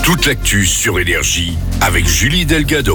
Toute l'actu sur Énergie avec Julie Delgado.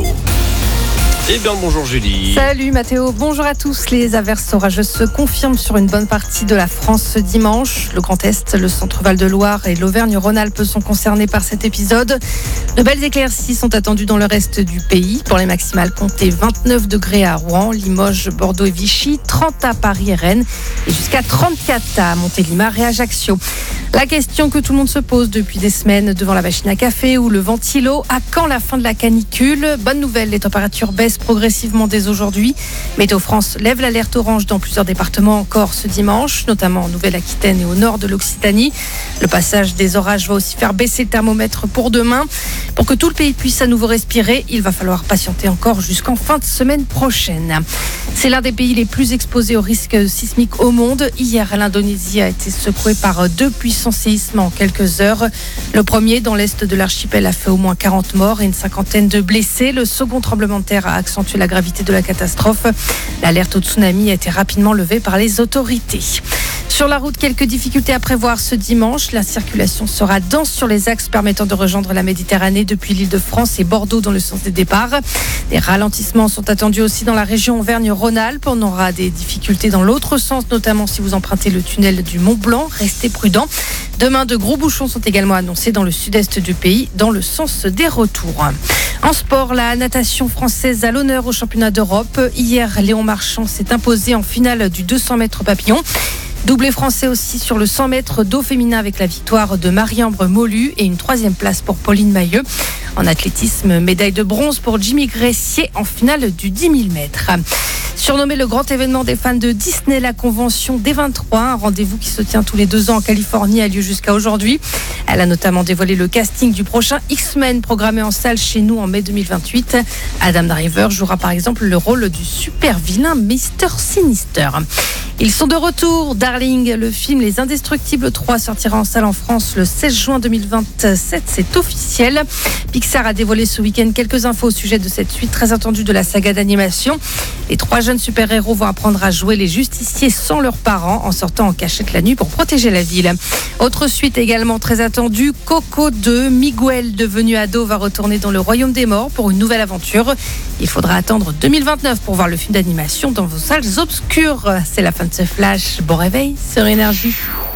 Eh bien, bonjour Julie. Salut Mathéo, bonjour à tous. Les averses orageuses se confirment sur une bonne partie de la France ce dimanche. Le Grand Est, le Centre-Val de Loire et l'Auvergne-Rhône-Alpes sont concernés par cet épisode. De belles éclaircies sont attendues dans le reste du pays. Pour les maximales, comptez 29 degrés à Rouen, Limoges, Bordeaux et Vichy, 30 à Paris et Rennes et jusqu'à 34 à Montélimar et Ajaccio. La question que tout le monde se pose depuis des semaines devant la machine à café ou le ventilo, à quand la fin de la canicule ? Bonne nouvelle, les températures baissent progressivement dès aujourd'hui. Météo France lève l'alerte orange dans plusieurs départements encore ce dimanche, notamment en Nouvelle-Aquitaine et au nord de l'Occitanie. Le passage des orages va aussi faire baisser le thermomètre pour demain. Pour que tout le pays puisse à nouveau respirer, il va falloir patienter encore jusqu'en fin de semaine prochaine. C'est l'un des pays les plus exposés aux risques sismiques au monde. Hier, l'Indonésie a été secouée par 2 puissants séismes en quelques heures. Le premier, dans l'est de l'archipel, a fait au moins 40 morts et une cinquantaine de blessés. Le second tremblement de terre a accentué la gravité de la catastrophe. L'alerte au tsunami a été rapidement levée par les autorités. Sur la route, quelques difficultés à prévoir ce dimanche. La circulation sera dense sur les axes permettant de rejoindre la Méditerranée depuis l'Île-de-France et Bordeaux dans le sens des départs. Des ralentissements sont attendus aussi dans la région Auvergne-Rhône-Alpes. On aura des difficultés dans l'autre sens, notamment si vous empruntez le tunnel du Mont-Blanc. Restez prudents. Demain, de gros bouchons sont également annoncés dans le sud-est du pays, dans le sens des retours. En sport, la natation française à l'honneur au championnat d'Europe. Hier, Léon Marchand s'est imposé en finale du 200 mètres papillon. Doublé français aussi sur le 100 mètres d'eau féminin avec la victoire de Marie-Ambre Molu et une 3e place pour Pauline Mailleux. En athlétisme, médaille de bronze pour Jimmy Gressier en finale du 10 000 mètres. Surnommé le grand événement des fans de Disney, la convention D23, un rendez-vous qui se tient tous les 2 ans en Californie, a lieu jusqu'à aujourd'hui. Elle a notamment dévoilé le casting du prochain X-Men programmé en salle chez nous en mai 2028. Adam Driver jouera par exemple le rôle du super vilain Mr. Sinister. Ils sont de retour. Darling, le film Les Indestructibles 3 sortira en salle en France le 16 juin 2027. C'est officiel. Pixar a dévoilé ce week-end quelques infos au sujet de cette suite très attendue de la saga d'animation. Les 3 jeunes super-héros vont apprendre à jouer les justiciers sans leurs parents en sortant en cachette la nuit pour protéger la ville. Autre suite également très attendue, Coco 2. Miguel, devenu ado, va retourner dans le royaume des morts pour une nouvelle aventure. Il faudra attendre 2029 pour voir le film d'animation dans vos salles obscures. C'est la fin de ce flash. Bon réveil sur Énergie.